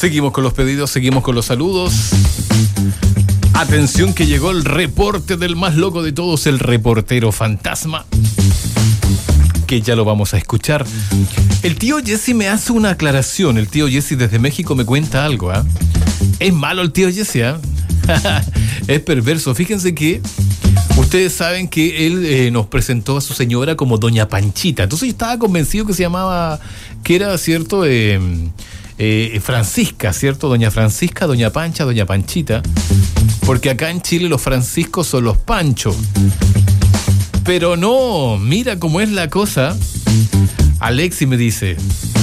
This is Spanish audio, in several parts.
Seguimos con los pedidos, seguimos con los saludos. Atención que llegó el reporte del más loco de todos, el reportero fantasma, que ya lo vamos a escuchar. El tío Jesse me hace una aclaración. El tío Jesse desde México me cuenta algo, ¿eh? Es malo el tío Jesse, ¿eh? Es perverso. Fíjense que ustedes saben que él nos presentó a su señora como Doña Panchita. Entonces yo estaba convencido que se llamaba, que era, ¿cierto? Francisca, ¿cierto? Doña Francisca, Doña Pancha, Doña Panchita. Porque acá en Chile los franciscos son los Panchos. Pero no, mira cómo es la cosa. Alexi me dice.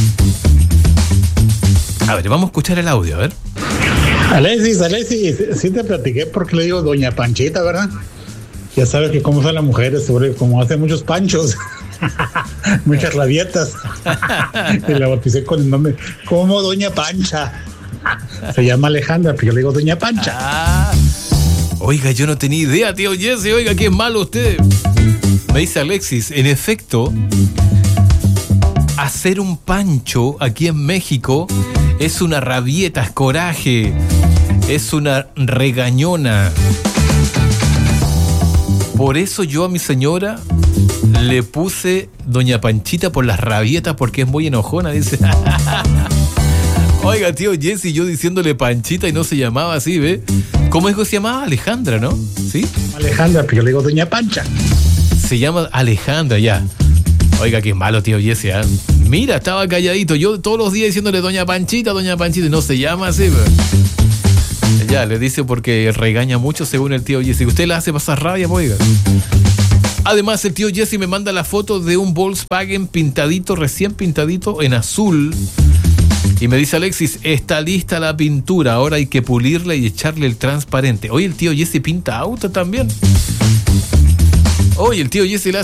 A ver, vamos a escuchar el audio, a ver. Alexis, sí te platiqué porque le digo Doña Panchita, ¿verdad? Ya sabes que cómo son las mujeres, sobre como hacen muchos panchos, muchas rabietas. Y la bauticé con el nombre como Doña Pancha. Se llama Alejandra, pero yo le digo Doña Pancha. Oiga, yo no tenía idea, tío Jesse. Oiga, qué malo usted. Me dice Alexis, en efecto, hacer un pancho aquí en México es una rabieta, es coraje, es una regañona. Por eso yo a mi señora le puse Doña Panchita por las rabietas, porque es muy enojona, dice. Oiga, tío Jesse, yo diciéndole Panchita y no se llamaba así, ¿ve? ¿Cómo es que se llamaba? Alejandra, ¿no? ¿Sí? Alejandra, pero yo le digo Doña Pancha. Se llama Alejandra, ya. Oiga, qué malo, tío Jesse, ¿eh? Mira, estaba calladito. Yo todos los días diciéndole Doña Panchita, y no se llama así, ¿ve? Ya, le dice porque regaña mucho según el tío Jesse. Usted la hace pasar rabia, oiga. Además, el tío Jesse me manda la foto de un Volkswagen pintadito, recién pintadito en azul. Y me dice Alexis, está lista la pintura, ahora hay que pulirla y echarle el transparente. Oye, el tío Jesse pinta auto también. Oye, el tío Jesse le